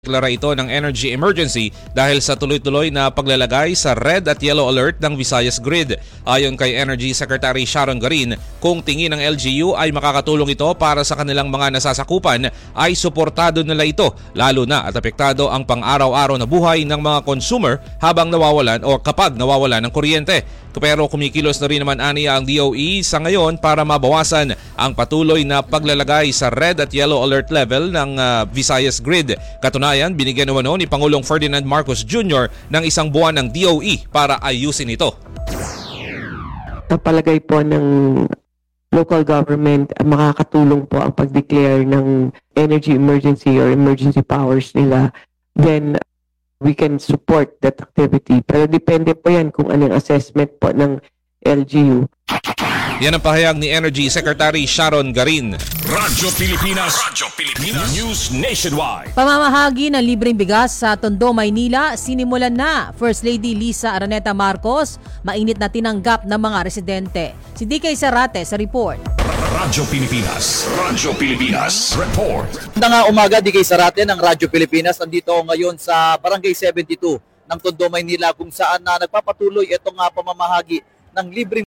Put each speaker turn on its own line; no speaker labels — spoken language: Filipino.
Deklara ito ng energy emergency dahil sa tuloy-tuloy na paglalagay sa red at yellow alert ng Visayas Grid. Ayon kay Energy Secretary Sharon Garin, kung tingin ng LGU ay makakatulong ito para sa kanilang mga nasasakupan ay suportado nila ito, lalo na at apektado ang pang-araw-araw na buhay ng mga consumer habang nawawalan o kapag nawawalan ng kuryente. Pero kumikilos na rin naman aniya ang DOE sa ngayon para mabawasan ang patuloy na paglalagay sa red at yellow alert level ng Visayas Grid. Katunayan, binigyan naman ni Pangulong Ferdinand Marcos Jr. ng isang buwan ng DOE para ayusin ito.
Palagay po ng local government, makakatulong po ang pag-declare ng energy emergency or emergency powers nila, then we can support that activity. Pero depende po yan kung anong assessment po ng LGU.
Yan ang pahayag ni Energy Secretary Sharon Garin.
Radyo Pilipinas News Nationwide.
Pamamahagi ng libreng bigas sa Tondo, Maynila, sinimulan na. First Lady Lisa Araneta Marcos, mainit na tinanggap ng mga residente. Si DK Sarate sa report.
Radyo Pilipinas Report.
Nga umaga, DK Sarate ng Radyo Pilipinas. Nandito ngayon sa Barangay 72 ng Tondo, Maynila kung saan nagpapatuloy itong pamamahagi ng libreng